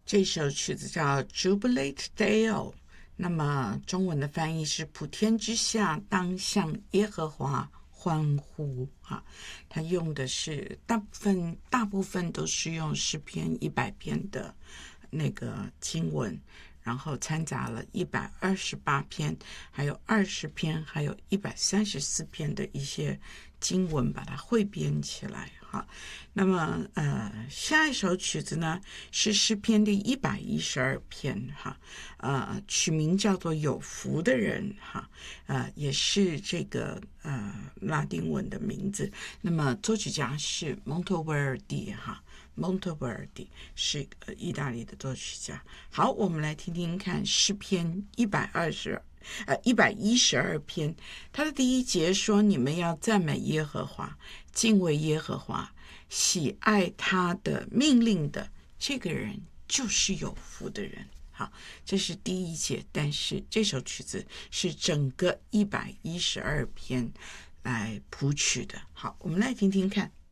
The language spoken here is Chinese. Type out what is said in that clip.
这首曲子叫 Jubilate Deo， 那么中文的翻译是普天之下当向耶和华欢呼啊。他用的是大部分都是用诗篇100篇的那个经文，然后掺杂了128篇，还有20篇，还有134篇的一些经文，把它汇编起来哈。那么下一首曲子呢是诗篇第112篇哈，取名叫做有福的人哈，也是这个拉丁文的名字。那么作曲家是蒙特维尔第哈。蒙特维尔第是意大利的作曲家。好，我们来听听看诗篇112篇，它的第1节说：你们要赞美耶和华，敬畏耶和华，喜爱他的命令的，这个人就是有福的人。好，这是第1节，但是这首曲子是整个112篇来谱曲的。好，我们来听听看。